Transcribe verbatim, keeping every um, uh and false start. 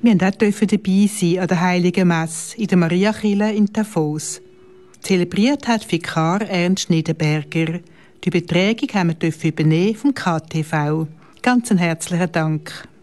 Wir durften auch dabei sein an der Heiligen Messe in der Mariakirche in Tafos. Zelebriert hat Vikar Ernst Niederberger. Die Übertragung haben wir übernehmen vom K T V. Ganz einen herzlichen Dank.